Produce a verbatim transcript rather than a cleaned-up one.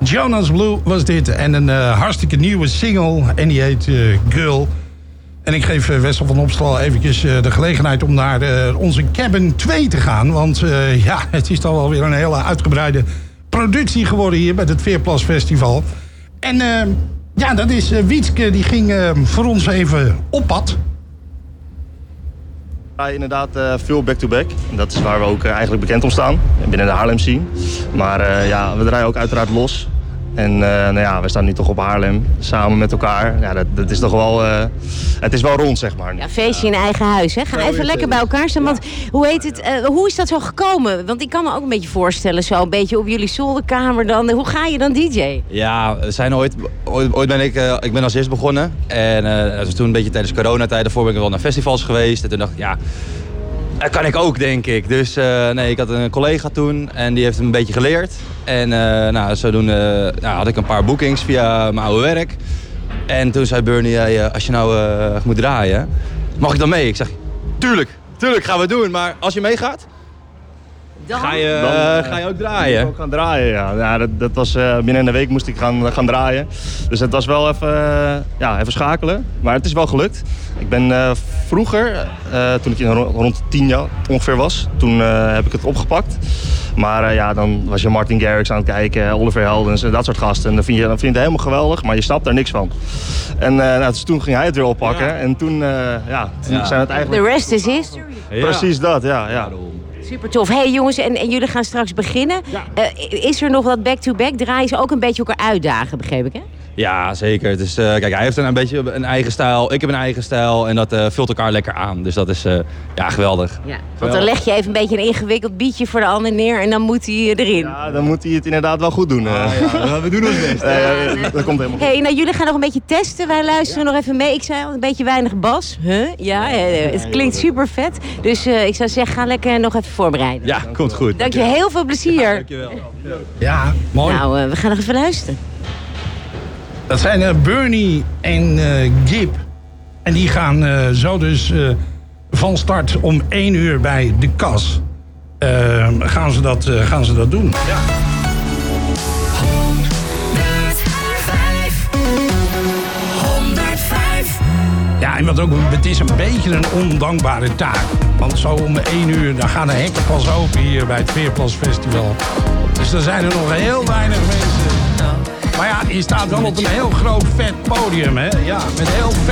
Jonas Blue was dit. En een uh, hartstikke nieuwe single. En die heet uh, Girl. En ik geef uh, Wessel van Opstal eventjes uh, de gelegenheid om naar uh, onze Cabin twee te gaan. Want uh, ja, het is dan wel weer een hele uitgebreide productie geworden hier bij het Veerplas Festival. En uh, ja, dat is uh, Wietske, die ging uh, voor ons even op pad. Ja, inderdaad uh, veel back-to-back. Dat is waar we ook uh, eigenlijk bekend om staan, binnen de Haarlem scene. Maar uh, ja, we draaien ook uiteraard los. En uh, nou ja, we staan nu toch op Haarlem, samen met elkaar. Ja, dat, dat is toch wel, uh, het is wel rond, zeg maar. Ja, feestje in eigen huis, hè? Ga even lekker bij elkaar staan. Want hoe heet het, uh, hoe is dat zo gekomen? Want ik kan me ook een beetje voorstellen, zo een beetje op jullie zolderkamer dan. Hoe ga je dan D J? Ja, we zijn ooit, ooit, ooit ben ik, uh, ik ben als eerst begonnen. En uh, dat was toen een beetje tijdens coronatijd. Daarvoor ben ik wel naar festivals geweest. En toen dacht ik, ja, dat kan ik ook, denk ik. Dus uh, nee, ik had een collega toen en die heeft hem een beetje geleerd. En uh, nou, zodoende uh, nou, had ik een paar bookings via mijn oude werk. En toen zei Bernie, hey, uh, als je nou uh, moet draaien, mag ik dan mee? Ik zeg, tuurlijk, tuurlijk gaan we doen. Maar als je meegaat, Dan? ga je, Dan, uh, uh, ga je ook draaien. Ook gaan draaien, ja. ja dat, dat was, uh, binnen een week moest ik gaan, gaan draaien. Dus het was wel even, uh, ja, even schakelen. Maar het is wel gelukt. Ik ben uh, vroeger, uh, toen ik in, rond tien jaar ongeveer was, toen uh, heb ik het opgepakt. Maar uh, ja, dan was je Martin Garrix aan het kijken, Oliver Heldens en dat soort gasten. En dan vind je, dan vind je het helemaal geweldig, maar je snapt daar niks van. En uh, nou, dus toen ging hij het weer oppakken. Ja. En toen, uh, ja, toen ja. zijn het eigenlijk... The rest is history. Ja. Precies dat, ja. ja. Super tof. Hey jongens, en, en jullie gaan straks beginnen. Ja. Uh, is er nog wat back-to-back? Draaien ze ook een beetje elkaar uitdagen, begreep ik, hè? Ja, zeker. Dus, uh, kijk, hij heeft een, een beetje een eigen stijl. Ik heb een eigen stijl. En dat uh, vult elkaar lekker aan. Dus dat is uh, ja, geweldig. Ja. Want dan leg je even een beetje een ingewikkeld beatje voor de ander neer en dan moet hij erin. Ja, dan moet hij het inderdaad wel goed doen. Uh. Ah, ja, we doen ons best. Uh, ja, dat komt helemaal goed. Hey, nou, jullie gaan nog een beetje testen. Wij luisteren ja. nog even mee. Ik zei al, een beetje weinig bas. Huh? Ja, uh, het klinkt super vet. Dus uh, ik zou zeggen, ga lekker nog even voorbereiden. Ja, komt goed. Dank je, heel veel plezier. Ja, dankjewel. Ja, mooi. Nou, uh, we gaan nog even luisteren. Dat zijn uh, Bernie en uh, Gib. En die gaan uh, zo dus uh, van start om één uur bij de kas. Uh, gaan, ze dat, uh, gaan ze dat doen. Ja. Ja, en wat ook, het is een beetje een ondankbare taak. Want zo om één uur, dan gaan de hekken pas open hier bij het Veerplas Festival. Dus er zijn er nog heel weinig mensen. Maar ja, je staat wel op een heel groot vet podium, hè? Ja, met heel vet.